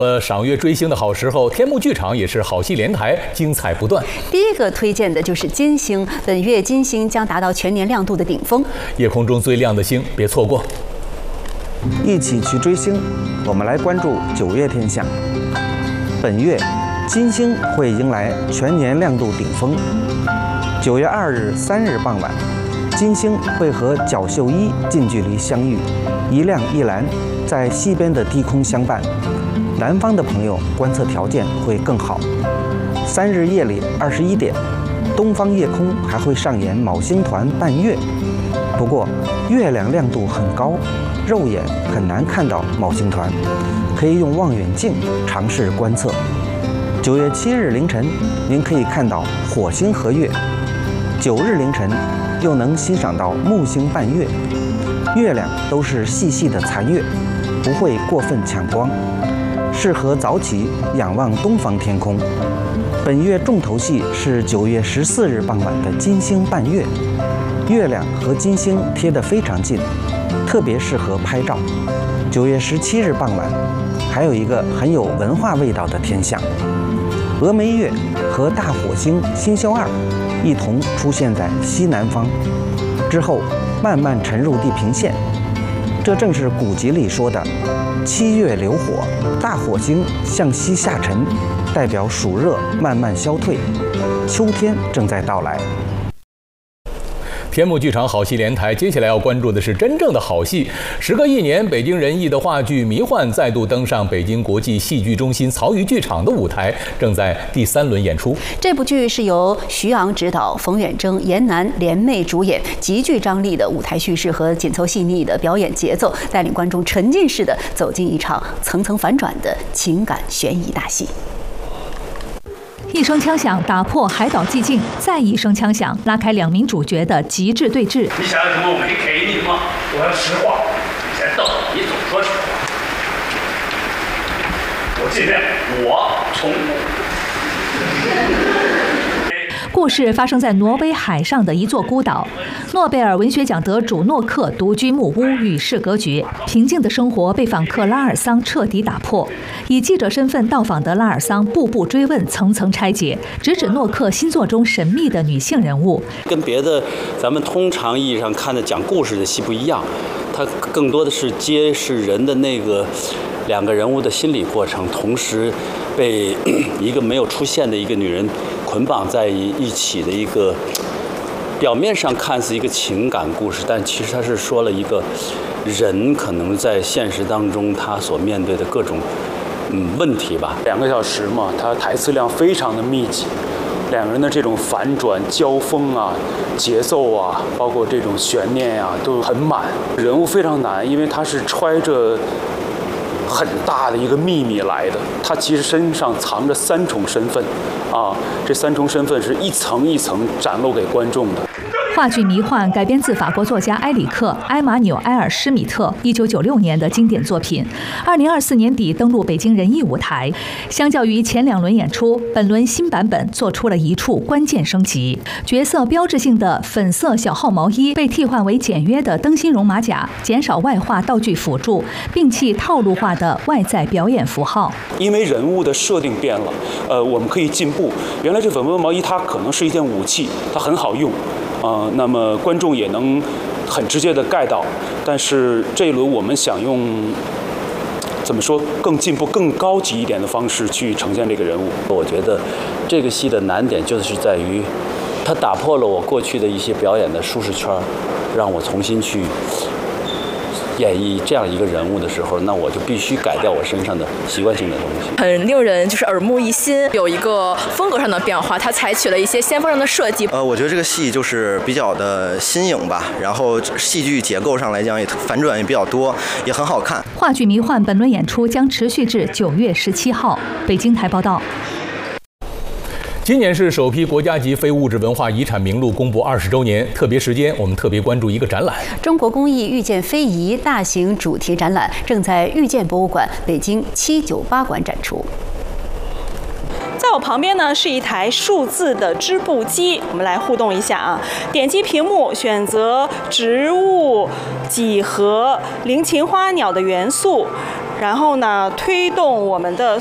赏月追星的好时候，天幕剧场也是好戏连台，精彩不断。 第一个推荐的就是金星，本月金星将达到全年亮度的顶峰。 夜空中最亮的星，别错过。 一起去追星，我们来关注9月天象。本月金星会迎来全年亮度顶峰。9月2日、3日傍晚，金星会和角宿一近距离相遇，一亮一蓝，在西边的低空相伴。南方的朋友观测条件会更好。3日夜里21点，东方夜空还会上演昴星团伴月。不过，月亮亮度很高，肉眼很难看到昴星团，可以用望远镜尝试观测。9月7日凌晨，您可以看到火星合月；9日凌晨，又能欣赏到木星伴月。月亮都是细细的残月，不会过分抢光，适合早起仰望东方天空。本月重头戏是9月14日傍晚的金星伴月，月亮和金星贴得非常近，特别适合拍照。9月17日傍晚，还有一个很有文化味道的天象，峨眉月和大火星星宿2一同出现在西南方，之后慢慢沉入地平线。这正是古籍里说的7月流火，大火星向西下沉，代表暑热慢慢消退，秋天正在到来。 天幕剧场好戏连台，接下来要关注的是真正的好戏。时隔1年，北京人艺的话剧《迷幻》再度登上北京国际戏剧中心曹禺剧场的舞台，正在第3轮演出。 这部剧是由徐昂执导，冯远征、严楠联袂主演，极具张力的舞台叙事和紧凑细腻的表演节奏，带领观众沉浸式的走进一场层层反转的情感悬疑大戏。 一声枪响打破海岛寂静，再一声枪响拉开2名主角的极致对峙。 你想要什么，我可以给你的吗？我要实话。现在到你总说实话。我尽量，我从故事发生在挪威海上的一座孤岛，诺贝尔文学奖得主诺克独居木屋，与世隔绝，平静的生活被访客拉尔桑彻底打破。以记者身份到访的拉尔桑步步追问，层层拆解，直指诺克新作中神秘的女性人物。 跟别的咱们通常意义上看的讲故事的戏不一样，它更多的是揭示人的那个2个人物的心理过程，同时被一个没有出现的一个女人捆绑在一起的一个表面上看似一个情感故事，但其实它是说了一个人可能在现实当中他所面对的各种问题吧。 2个小时嘛，它台词量非常的密集，2个人的这种反转、交锋啊、节奏啊，包括这种悬念啊，都很满。人物非常难，因为他是揣着很大的一个秘密来的，他其实身上藏着3重身份，这3重身份是一层一层展露给观众的。 话剧《迷幻》改编自法国作家埃里克·埃马纽埃尔施米特1996年的经典作品，2024年底登陆北京人艺舞台。相较于前2轮演出，本轮新版本做出了一处关键升级，角色标志性的粉色小号毛衣被替换为简约的灯芯绒马甲，减少外化道具辅助，摒弃套路化的外在表演符号。 因为人物的设定变了，我们可以进步。原来这粉色毛衣它可能是一件武器，它很好用。那么观众也能很直接的 get 到，但是这一轮我们想用怎么说更进步、更高级一点的方式去呈现这个人物。 我觉得这个戏的难点就是在于，它打破了我过去的一些表演的舒适圈，让我重新去演绎这样一个人物的时候，那我就必须改掉我身上的习惯性的东西， 很令人就是耳目一新，有一个风格上的变化，它采取了一些先锋上的设计。 我觉得这个戏就是比较的新颖吧，然后戏剧结构上来讲也反转也比较多，也很好看。 话剧《迷幻》本轮演出将持续至9月17号。北京台报道。 今年是首批国家级非物质文化遗产名录公布20周年，特别时间我们特别关注一个展览—— 中国工艺遇见非遗大型主题展览，正在遇见博物馆北京798馆展出。 在我旁边呢是一台数字的织布机，我们来互动一下啊！点击屏幕，选择植物、几何、菱形花鸟的元素。 然后呢推动我们的